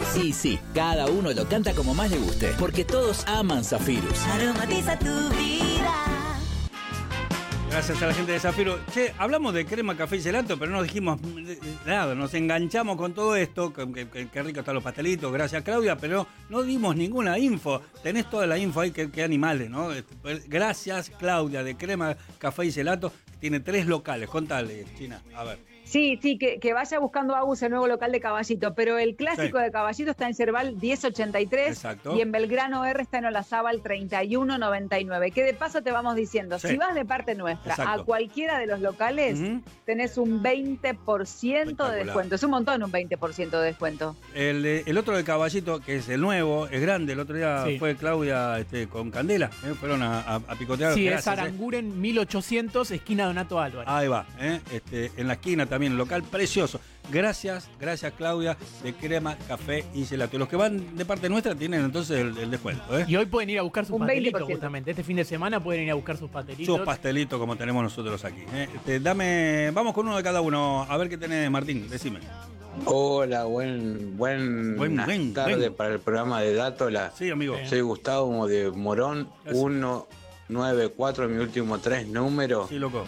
Y sí, cada uno lo canta como más le guste, porque todos aman Zafirus. Aromatiza tu vida. Gracias a la gente de Zafiro. Che, hablamos de crema, café y gelato, pero no dijimos nada. Nos enganchamos con todo esto. Qué rico están los pastelitos, gracias Claudia, pero no dimos ninguna info. Tenés toda la info ahí, qué animales, ¿no? Gracias Claudia, de crema, café y gelato. Tiene 3 locales. Contale, China, a ver. Sí, que vaya buscando Agus el nuevo local de Caballito, pero el clásico de Caballito está en Cerval 1083. Exacto. Y en Belgrano R está en Olazábal 3199. Que de paso te vamos diciendo, si vas de parte nuestra a cualquiera de los locales, tenés un 20% de descuento. Es un montón, un 20% de descuento. El otro de Caballito, que es el nuevo, es grande. El otro día fue Claudia con Candela, fueron a picotear. Sí, es Aranguren 1800, esquina Donato Álvarez. Ahí va, en la esquina también, un local precioso. Gracias Claudia, de crema, café y gelato. Los que van de parte nuestra tienen entonces el descuento. Y hoy pueden ir a buscar sus pastelitos, justamente. Este fin de semana pueden ir a buscar sus pastelitos. Sus pastelitos como tenemos nosotros aquí. Vamos con uno de cada uno. A ver qué tenés, Martín, decime. Hola, buenas tardes para el programa de Dátola. Sí, amigo. Soy Gustavo de Morón, 194, mi último 3 números. Sí, loco.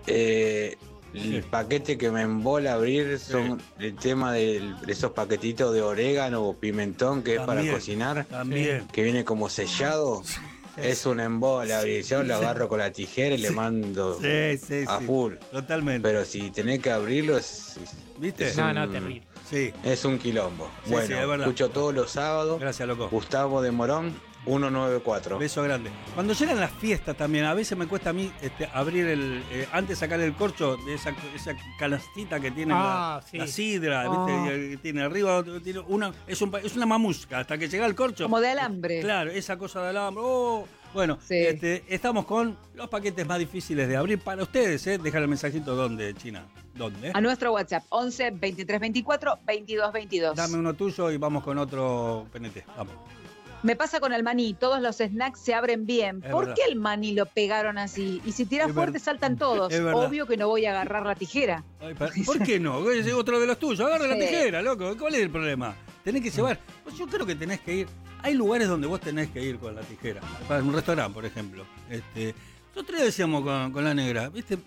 El paquete que me embola abrir son el tema de esos paquetitos de orégano o pimentón que también, es para cocinar. También. Que viene como sellado. Es un embola abrir. Yo lo agarro con la tijera y le mando a full. Totalmente. Pero si tenés que abrirlo ¿viste? Terrible. Sí. Es un quilombo. Sí, bueno, escucho todos los sábados. Gracias, loco. Gustavo de Morón, 194. Beso grande. Cuando llegan las fiestas también, a veces me cuesta a mí abrir antes de sacar el corcho de esa canastita que tiene la sidra, ¿viste? Que tiene arriba, tiene es una mamusca hasta que llega el corcho. Como de alambre. Claro, esa cosa de alambre. Bueno, estamos con los paquetes más difíciles de abrir para ustedes, Dejar el mensajito ¿dónde, China? ¿Dónde? A nuestro WhatsApp, 11 23 24 22 22. Dame uno tuyo y vamos con otro PNT. Vamos. Me pasa con el maní, todos los snacks se abren bien. ¿Por qué el maní lo pegaron así? Y si tiras fuerte saltan todos. Obvio que no voy a agarrar la tijera. Ay, ¿por qué no? Es otro de los tuyos. Agarra la tijera, loco. ¿Cuál es el problema? Tenés que llevar. Pues yo creo que tenés que ir. Hay lugares donde vos tenés que ir con la tijera. Para un restaurante, por ejemplo. Nosotros decíamos con la negra, ¿viste?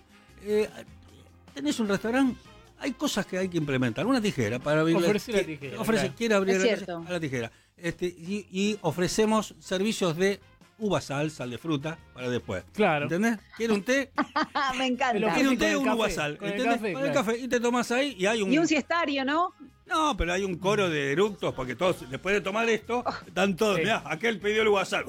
Tenés un restaurante. Hay cosas que hay que implementar. Una tijera para abrir ofrecer la tijera. Quiere abrir a la tijera. Y ofrecemos servicios de uva sal de fruta para después. Claro. ¿Entendés? ¿Quiere un té? Me encanta. ¿Quiere un té o un uva sal? Con el café. Y te tomás ahí y hay un... Y un siestario, ¿no? No, pero hay un coro de eructos porque todos, después de tomar esto, están todos... Mirá, aquel pidió el uva sal.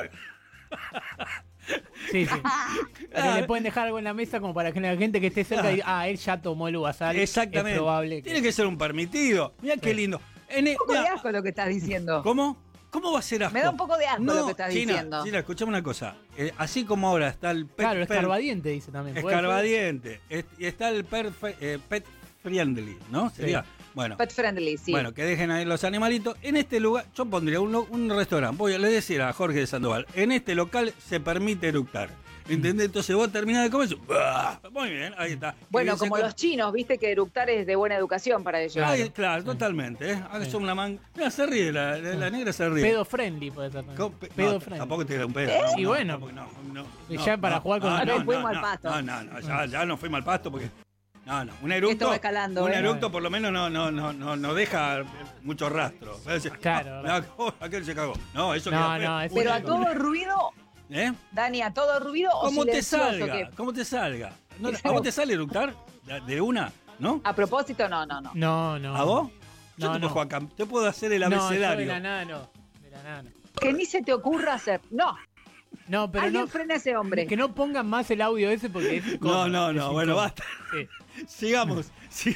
Sí. Pero le pueden dejar algo en la mesa como para que la gente que esté cerca diga, él ya tomó el uva sal. Exactamente. Es probable Tiene que ser un permitido. Mirá qué lindo. Un poco de asco lo que estás diciendo. ¿Cómo va a ser asco? Me da un poco de asco lo que estás diciendo. China, escuchame una cosa. Así como ahora está el pet... Claro, escarbadiente dice también. Escarbadiente. Y está el pet friendly, ¿no? Sería... Bueno, pet friendly, sí. Bueno, que dejen ahí los animalitos. En este lugar, yo pondría un restaurante. Le decía a Jorge de Sandoval, en este local se permite eructar. ¿Entendés? Entonces vos terminás de comer. Muy bien, ahí está. Bueno, como los chinos, viste que eructar es de buena educación para ellos. Claro, totalmente. Son una Mira, se ríe, la negra se ríe. Pedo friendly puede ser. Pedo friendly. Tampoco te da un pedo. Y bueno, ya para jugar con el no fuimos al pasto. Ya no fuimos al pasto porque... No, un eructo. Escalando, un eructo por lo menos no deja mucho rastro. Claro. Aquel se cagó. No, eso no. Pero a todo ruido. Dani, a todo ruido o ¿Cómo te salga? ¿Qué? ¿Cómo te salga? ¿A vos te sale eructar? ¿De una? ¿No? A propósito, no. No. ¿A vos? Yo te puedo hacer el abecedario. De la nada no. Que ni se te ocurra hacer. No, pero ¿Alguien frena a ese hombre? Que no pongan más el audio ese porque es incómodo. No, bueno, basta. Sigamos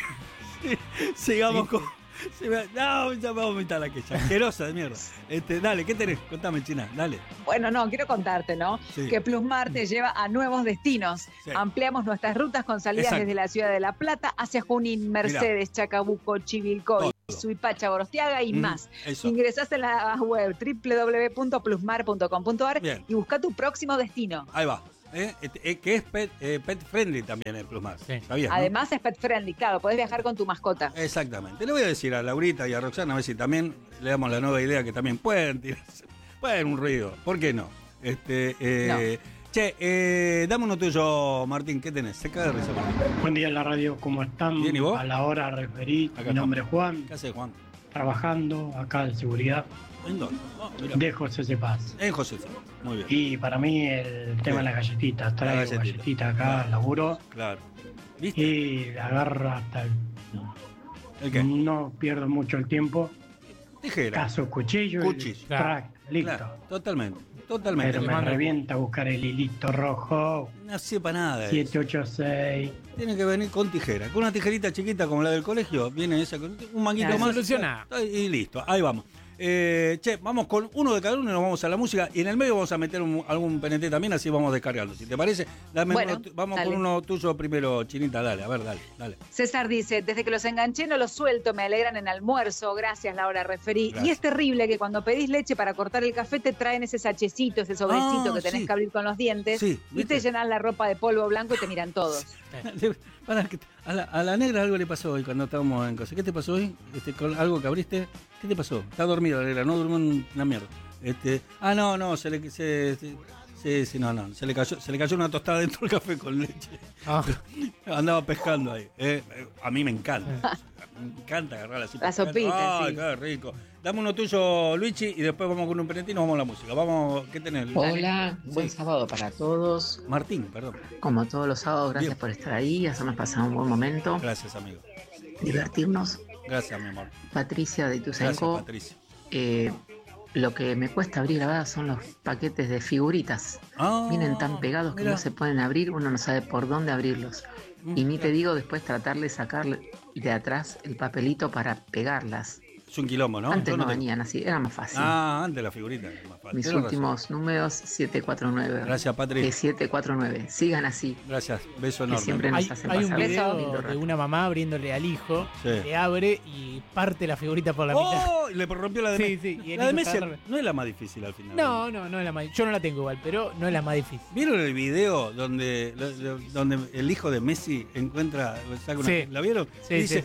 con... No, ya me voy a vomitar la quecha. Asquerosa de mierda. Dale, ¿qué tenés? Contame, China, dale. Bueno, quiero contarte, ¿no? Sí. Que Plusmar te lleva a nuevos destinos. Sí. Ampliamos nuestras rutas con salidas desde la ciudad de La Plata hacia Junín, Mercedes, Chacabuco, Chivilcoy, Suipacha, Gorostiaga y más. Eso. Ingresás en la web www.plusmar.com.ar y busca tu próximo destino. Ahí va. que es pet friendly también el Plusmart. Sí. ¿Sabías? Además, ¿no? Es pet friendly, claro, podés viajar con tu mascota. Exactamente. Le voy a decir a Laurita y a Roxana a ver si también le damos la nueva idea que también pueden un ruido. ¿Por qué no? No. Che, dame uno tuyo, Martín. ¿Qué tenés? Se cae de risa, Martín. Buen día en la radio, ¿cómo están? Bien, ¿y vos? A la hora referí. Mi nombre es Juan. ¿Qué haces, Juan? Trabajando acá en seguridad. ¿En dónde? De José Cepaz. En José Cepaz, muy bien. Y para mí el tema de las galletitas. Traigo galletitas acá al laburo. Claro. ¿Viste? Y agarro hasta ¿El qué? No pierdo mucho el tiempo. Tijera. Caso cuchillo. Claro. Listo. Claro. Totalmente. Pero me revienta buscar el hilito rojo. No sepa nada. 786. Tiene que venir con tijera. Con una tijerita chiquita como la del colegio. Viene esa con un manguito más. Soluciona. Y listo. Ahí vamos. Vamos con uno de cada uno y nos vamos a la música. Y en el medio vamos a meter algún PNT también, así vamos descargando. Si te parece, vamos dale. Con uno tuyo primero, Chinita. Dale, a ver, dale. César dice, desde que los enganché no los suelto, me alegran en almuerzo. Gracias, Laura, referí. Gracias. Y es terrible que cuando pedís leche para cortar el café te traen ese sachecito, ese sobrecito que tenés que abrir con los dientes. Sí, y te llenas la ropa de polvo blanco y te miran todos. A la negra algo le pasó hoy cuando estábamos en cosa. ¿Qué te pasó hoy? Con algo que abriste. ¿Qué te pasó? Está dormida la negra, no durmió una mierda. No, se le cayó una tostada dentro del café con leche. Andaba pescando ahí. A mí me encanta. Me encanta agarrar así. La sopita. Ay, qué rico. Dame uno tuyo, Luigi, y después vamos con un penete y nos vamos a la música. Vamos, ¿qué tenés? Hola, buen sábado para todos. Martín, perdón. Como todos los sábados, gracias por estar ahí, hacernos pasar un buen momento. Gracias, amigo. Divertirnos. Gracias, mi amor. Patricia de Ituzaingó. Gracias, Patricia. Lo que me cuesta abrir, la verdad, son los paquetes de figuritas. Vienen tan pegados que no se pueden abrir, uno no sabe por dónde abrirlos. Y ni te digo después tratar de sacar de atrás el papelito para pegarlas. Es un quilombo, ¿no? Antes no venían así, era más fácil. Antes la figurita era más fácil. Mis últimos números, 749. Gracias, Patri. 749. Sigan así. Gracias, beso enorme. Que siempre nos hacen pasar un video de una mamá abriéndole al hijo, le abre y parte la figurita por la mitad. Y le rompió la de Messi. Sí. Y la de Messi no es la más difícil al final. No es la más difícil. Yo no la tengo igual, pero no es la más difícil. ¿Vieron el video donde el hijo de Messi encuentra, saca una, ¿la vieron? Sí, dice,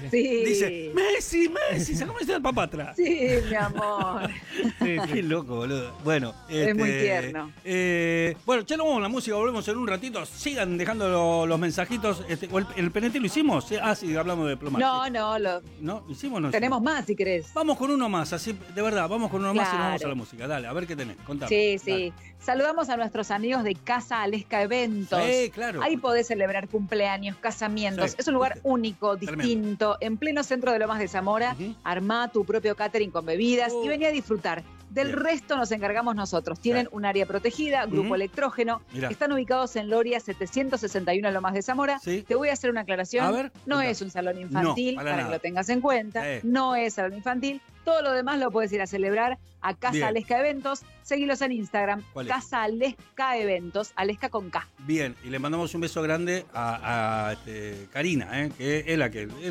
Messi, sacame el papá atrás. Sí, mi amor. Qué loco, boludo. Bueno, es muy tierno. Bueno, ya nos vamos a la música, volvemos en un ratito. Sigan dejando los mensajitos. ¿El PNT lo hicimos? Sí, hablamos de Plusmart. ¿No? ¿Hicimos o no? Tenemos más, si querés. Vamos con uno más, así, de verdad, vamos con uno más y nos vamos a la música. Dale, a ver qué tenés, contame. Sí. Saludamos a nuestros amigos de Casa Alesca Eventos. Sí, claro. Ahí podés celebrar cumpleaños, casamientos. Sí. Es un lugar único, distinto, en pleno centro de Lomas de Zamora. Armá tu propio catering con bebidas y vení a disfrutar. Del resto nos encargamos nosotros. Tienen un área protegida, grupo electrógeno. Están ubicados en Loria 761 Lomas de Zamora. Te voy a hacer una aclaración. A ver, no es un salón infantil, para que lo tengas en cuenta. No es salón infantil. Todo lo demás lo puedes ir a celebrar a Casa Alesca Eventos. Seguilos en Instagram. Casa Alesca Eventos. Alesca con K. Bien, y le mandamos un beso grande a Karina, que es la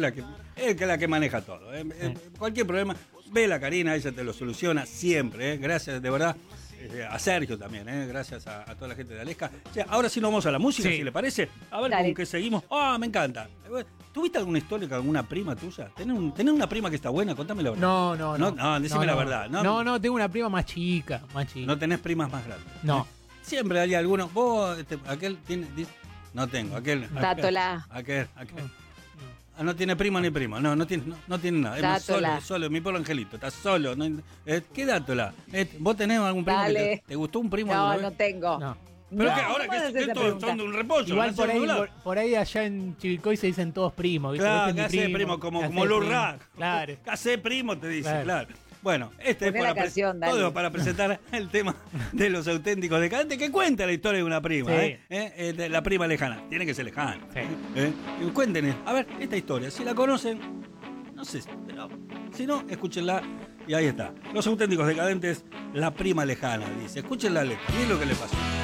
que maneja todo. Cualquier problema, ve la Karina, ella te lo soluciona siempre. Gracias, de verdad. A Sergio también, gracias a toda la gente de Alesca. Ahora sí nos vamos a la música, si le parece. A ver con qué seguimos. Me encanta. ¿Tuviste alguna historia con alguna prima tuya? ¿Tenés una prima que está buena? Contame la verdad. No, decime la verdad. No, tengo una prima más chica. ¿No tenés primas más grandes? No. Siempre hay alguno. Vos, aquel tiene... No tengo, aquel... Dátela. Aquel. No tiene primo ni primo, no tiene nada. Es solo, mi pobre angelito, está solo. ¿Qué dátola? ¿Vos tenés algún primo que te gustó un primo? No tengo. No. Pero que ahora que todos son de un repollo. Igual por ahí allá en Chivilcoy se dicen todos primos. Claro, ¿qué hace primo? Como Lurra. Claro. ¿Qué hace primo? Te dice, claro. Bueno, es todo para presentar el tema de los auténticos decadentes que cuenta la historia de una prima, de la prima lejana. Tiene que ser lejana. Sí. Cuéntenos, a ver, esta historia, si la conocen, no sé, pero si no, escúchenla y ahí está. Los auténticos decadentes, la prima lejana, dice. Escuchen la letra, miren lo que le pasó.